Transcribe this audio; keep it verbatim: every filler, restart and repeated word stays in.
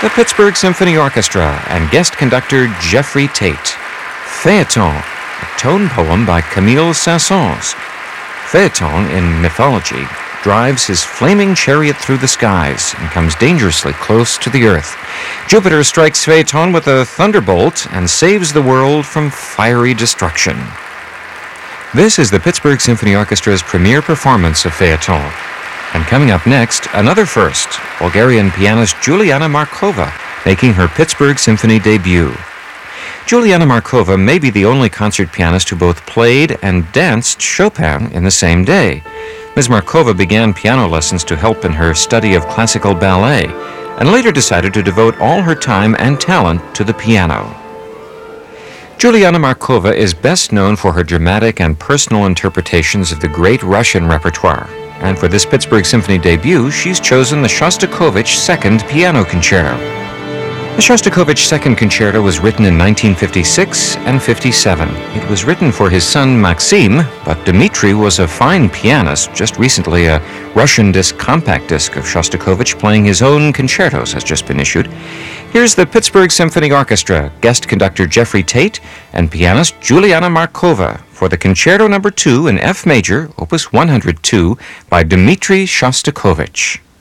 The Pittsburgh Symphony Orchestra and guest conductor Jeffrey Tate. Phaeton, a tone poem by Camille Saint-Saëns. Phaeton, in mythology, drives his flaming chariot through the skies and comes dangerously close to the earth. Jupiter strikes Phaeton with a thunderbolt and saves the world from fiery destruction. This is the Pittsburgh Symphony Orchestra's premiere performance of Phaeton. And coming up next, another first, Bulgarian pianist Juliana Markova making her Pittsburgh Symphony debut. Juliana Markova may be the only concert pianist who both played and danced Chopin in the same day. Miz Markova began piano lessons to help in her study of classical ballet, and later decided to devote all her time and talent to the piano. Juliana Markova is best known for her dramatic and personal interpretations of the great Russian repertoire, and for this Pittsburgh Symphony debut, she's chosen the Shostakovich Second Piano Concerto. The Shostakovich Second Concerto was written in nineteen fifty-six and fifty-seven. It was written for his son Maxim, but Dmitri was a fine pianist. Just recently, a Russian disc compact disc of Shostakovich playing his own concertos has just been issued. Here's the Pittsburgh Symphony Orchestra, guest conductor Jeffrey Tate, and pianist Juliana Markova for the Concerto Number two in F major, Opus one hundred two, by Dmitri Shostakovich.